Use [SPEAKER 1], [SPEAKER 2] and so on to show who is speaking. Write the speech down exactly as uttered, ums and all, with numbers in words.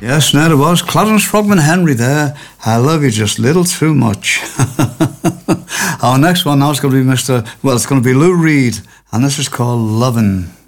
[SPEAKER 1] Yes, now it was. Clarence Frogman Henry there. I love you just a little too much. Our next one now is going to be Mister Well, it's going to be Lou Reed, and this is called Lovin'.